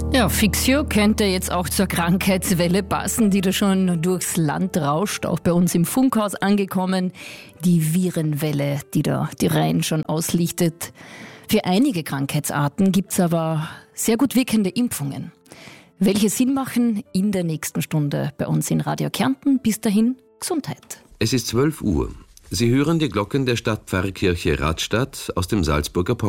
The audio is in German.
Ja, Fixio könnte jetzt auch zur Krankheitswelle passen, die da schon durchs Land rauscht, auch bei uns im Funkhaus angekommen. Die Virenwelle, die da die Reihen schon auslichtet. Für einige Krankheitsarten gibt's aber sehr gut wirkende Impfungen. Welche Sinn machen in der nächsten Stunde bei uns in Radio Kärnten. Bis dahin, Gesundheit. Es ist 12 Uhr. Sie hören die Glocken der Stadtpfarrkirche Radstadt aus dem Salzburger